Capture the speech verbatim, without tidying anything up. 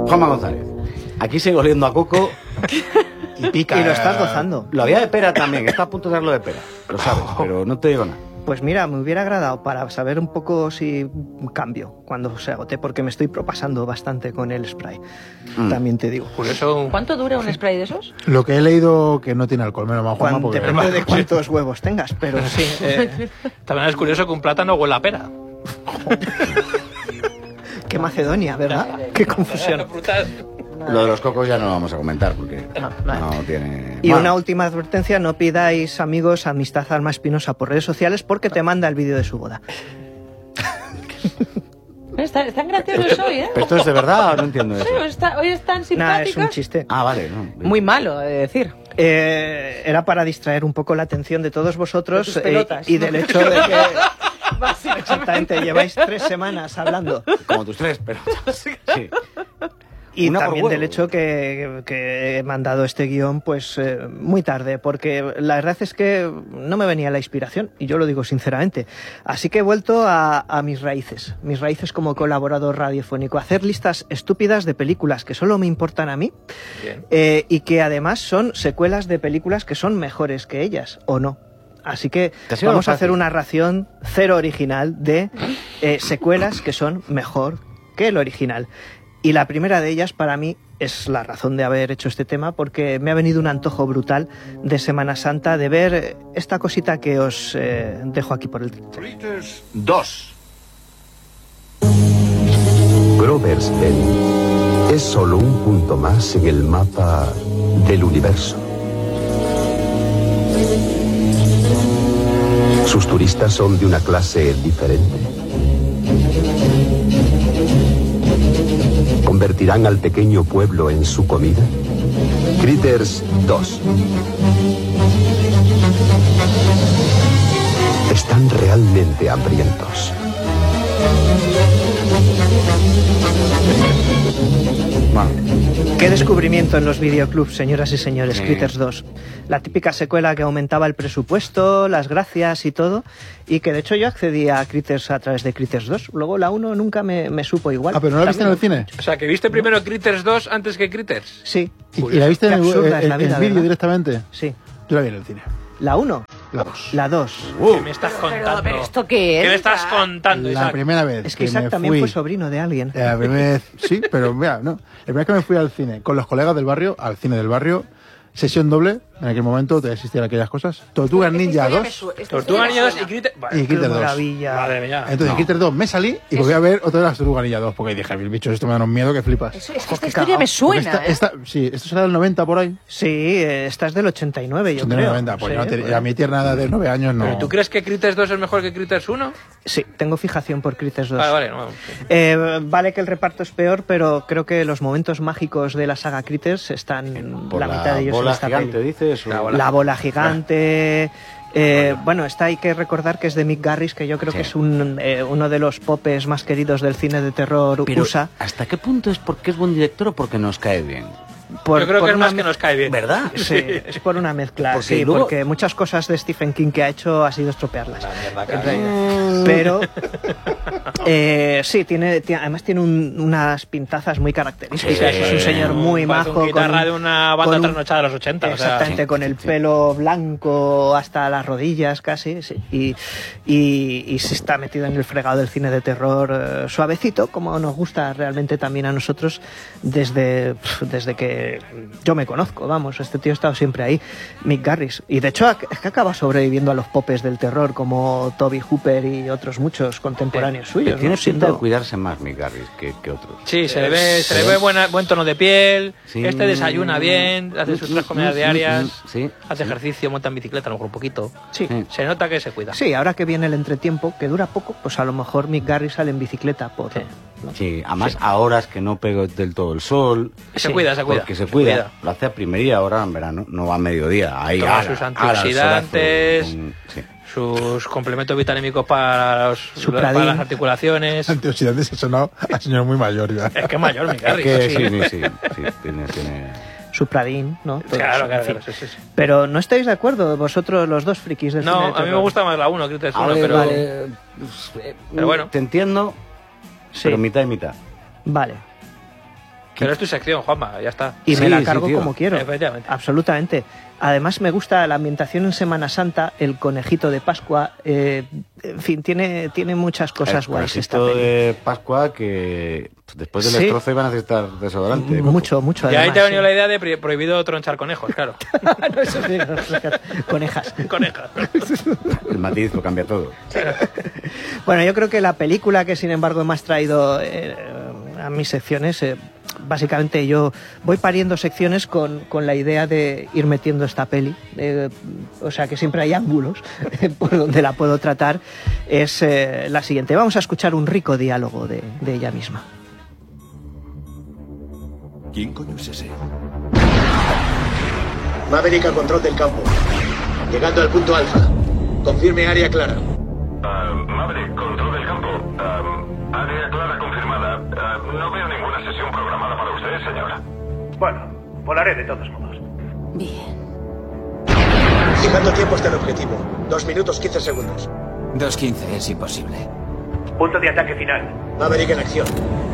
Juanma González. Aquí sigo oliendo a coco. Y pica. Y lo estás gozando. Lo había de pera también, está a punto de darlo de pera. Lo sabes, pero no te digo nada. Pues mira, me hubiera agradado para saber un poco si cambio cuando se agote, porque me estoy propasando bastante con el spray. Mm. También te digo. Por eso... ¿Cuánto dura un spray de esos? Lo que he leído que no tiene alcohol, menos mal, Juanma, porque... Depende de cuántos huevos tengas, pero sí. Eh... También es curioso que un plátano huele a pera. Qué Macedonia, ¿verdad? Qué confusión. Lo de los cocos ya no lo vamos a comentar porque no, no. no tiene... Y bueno. Una última advertencia, no pidáis, amigos, amistad Alma Espinosa por redes sociales porque te manda el vídeo de su boda. Está, están graciosos hoy, ¿eh? ¿Pero esto es de verdad o no entiendo eso? Sí, está, hoy están simpáticos. Nah, es un chiste. Ah, vale. No, muy malo, he de decir. Eh, era para distraer un poco la atención de todos vosotros de pelotas, eh, y ¿no? del hecho de que... Exactamente, lleváis tres semanas hablando. Como tus tres pelotas. Sí. Y Una también del hecho que, que he mandado este guión pues eh, muy tarde, porque la verdad es que no me venía la inspiración, y yo lo digo sinceramente. Así que he vuelto a, a mis raíces, mis raíces como colaborador radiofónico, a hacer listas estúpidas de películas que solo me importan a mí, eh, y que además son secuelas de películas que son mejores que ellas, ¿o no? Así que vamos a hacer una ración cero original de eh, secuelas que son mejor que el original. Y la primera de ellas, para mí, es la razón de haber hecho este tema, porque me ha venido un antojo brutal de Semana Santa de ver esta cosita que os eh, dejo aquí por el título. Critters dos. Grover's Bend es solo un punto más en el mapa del universo. Sus turistas son de una clase diferente. ¿Convertirán al pequeño pueblo en su comida? Critters dos. Están realmente hambrientos. Bueno. Qué descubrimiento en los videoclubs, señoras y señores, sí. Critters dos. La típica secuela que aumentaba el presupuesto, las gracias y todo, y que de hecho yo accedí a Critters a través de Critters dos. Luego la uno nunca me, me supo igual. Ah, pero ¿no la viste en el cine? O sea, que viste primero Critters dos antes que Critters. Sí. ¿Y, y la viste en el, el, el, el vídeo directamente? Sí. Yo la vi en el cine. ¿La uno? La dos. La dos. Uh, ¿Qué me estás contando? Pero, pero ¿esto qué es? ¿Qué me estás contando, La Isaac? primera vez Es que, que Isaac me también fui, fue sobrino de alguien. La primera vez, sí, pero mira, no. La primera vez que me fui al cine con los colegas del barrio, al cine del barrio, sesión doble, en aquel momento te existían aquellas cosas. Tortugas Ninja dos. Tortugas Ninja dos y Critters. Y Critters dos. Maravilla. Madre mía. Entonces, no. Critters dos me salí y volví a ver otra de las Tortugas Ninja dos, porque dije, el bicho, esto me da un miedo que flipas. Eso, es que esta historia me suena. Esta, ¿eh? esta, sí, esto será del noventa por ahí. Sí, esta es del ochenta y nueve, yo ochenta y nueve, creo. noventa, pues sí, no te, pues. a mi tierna edad de nueve años no. ¿Pero tú crees que Critters dos es mejor que Critters uno? Sí, tengo fijación por Critters dos. Vale, vale, no, sí. eh, vale que el reparto es peor, pero creo que los momentos mágicos de la saga Critters están Por la, la mitad de ellos bola en esta gigante, peli. dices. La o... bola. La bola gigante. Eh, bueno, esta hay que recordar que es de Mick Garris, que yo creo sí. que es un, eh, uno de los popes más queridos del cine de terror Pero, U S A. ¿hasta qué punto es porque es buen director o porque nos cae bien? Por, Yo creo por que es una más que nos cae bien. ¿Verdad? Sí, es por una mezcla. Porque sí, luego- porque muchas cosas de Stephen King que ha hecho ha sido estropearlas. La mierda, En cara. realidad. Pero eh, sí, tiene, tiene- además tiene un- unas pintazas muy características. Sí, es un señor muy Parece majo. un guitarra con- de una banda con un- trasnochada de los ochenta. O sea, Exactamente, sí, con sí, el sí. pelo blanco hasta las rodillas casi, sí, y, y, y se está metido en el fregado del cine de terror eh, suavecito, como nos gusta realmente también a nosotros desde, pf, desde que yo me conozco, vamos, este tío ha estado siempre ahí, Mick Garris, y de hecho es que acaba sobreviviendo a los popes del terror como Toby Hooper y otros muchos contemporáneos suyos, Tiene ¿no? pinta de Siendo- cuidarse más Mick Garris que, que otros. Sí, se le ve, se le ve buena, buen tono de piel, Sí. este desayuna bien, hace sus tres comidas diarias, Sí. hace ejercicio, monta en bicicleta, a lo mejor un poquito. Sí. Sí. Se nota que se cuida. Sí, ahora que viene el entretiempo, que dura poco, pues a lo mejor Mick Garris sale en bicicleta por... Sí. ¿no? Sí, además a horas que no pego del todo el sol. Se Sí, cuida, se cuida. Porque se cuida. Lo hace a primería hora en verano, no va a mediodía. Ahí Toma ala, sus ala, antioxidantes. solazo, con- sí. Sus complementos vitamínicos para, los, Supradin. para las articulaciones. Antioxidantes ha sonado a señor muy mayor ya. Es que es mayor, mi Es Garry. que sí. sí, sí, sí, sí, tiene, tiene... Supradin, ¿no? Todo Claro, eso, claro, en fin. claro, sí, sí, sí. Pero no estáis de acuerdo vosotros los dos frikis del cine No, de a mí me terror? gusta más la uno, Critters uno, Vale, pero... vale, pues, eh, pero bueno. Te entiendo, Sí. pero mitad y mitad. Vale. Pero es tu sección, Juanma, ya está. Y Sí, me la sí, cargo tío. como quiero. Efectivamente. Absolutamente. Además me gusta la ambientación en Semana Santa, el conejito de Pascua, eh, en fin, tiene, tiene muchas cosas El guays esta conejito peli. de Pascua que después del Sí. destrozo iban a necesitar desodorante. Mucho, mucho. Y ahí además, te ha venido sí. la idea de pri- prohibido tronchar conejos, claro. No, eso sí, no, conejas. Conejas. El matiz lo cambia todo. Bueno, yo creo que la película que sin embargo me has traído eh, a mis secciones, eh, básicamente yo voy pariendo secciones con, con la idea de ir metiendo esta peli, eh, o sea que siempre hay ángulos por donde la puedo tratar, es eh, la siguiente. Vamos a escuchar un rico diálogo de, de ella misma. ¿Quién coño es ese? Maverick a control del campo. Llegando al punto alfa. Confirme área clara. Uh, Maverick, control del campo. Uh, área clara confirmada. Uh, no veo ninguna sesión programada para usted, señora. Bueno, volaré de todos modos. Bien. Fijando tiempos del objetivo. Dos minutos quince segundos. dos quince es imposible. Punto de ataque final. Maverick en acción.